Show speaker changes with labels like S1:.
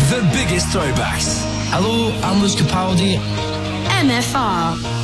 S1: The biggest throwbacks.
S2: Hello, I'm Lewis Capaldi.
S3: MFR.